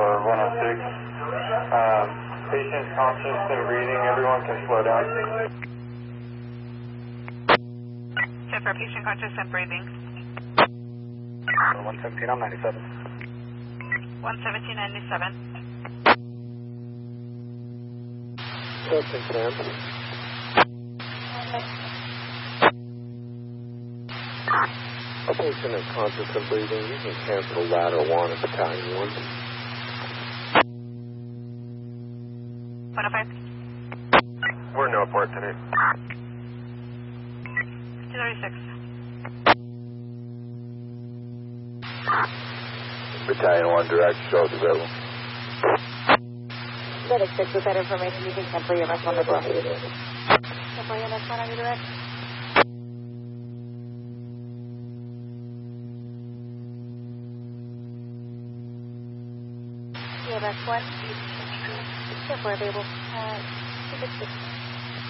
for 106. Patient conscious and breathing, everyone can slow down. Check for patient conscious and breathing. 117 on 97. 11797. Testing 10. A patient is conscious and breathing. You can cancel ladder 1 at battalion 1. 105. We're no port today. 236. Battalion 1 direct, show us available. Medic 6, with that information, you can cancel your MS1 to Cancel your MS1 on your direct. EMS 1. Check for available. 266.